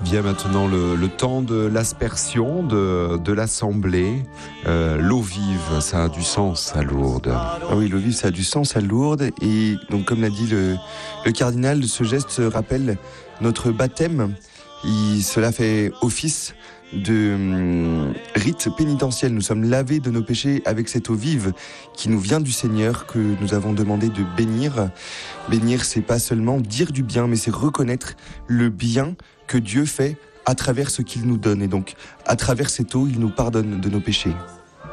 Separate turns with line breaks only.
Bien maintenant le temps de l'aspersion, de l'assemblée. L'eau vive, ça a du sens à Lourdes.
Ah oui, l'eau vive, ça a du sens à Lourdes. Et donc, comme l'a dit le cardinal, ce geste rappelle notre baptême. Cela fait office de rite pénitentiel. Nous sommes lavés de nos péchés avec cette eau vive qui nous vient du Seigneur, que nous avons demandé de bénir. Bénir, c'est pas seulement dire du bien, mais c'est reconnaître le bien que Dieu fait à travers ce qu'il nous donne. Et donc, à travers cette eau, il nous pardonne de nos péchés.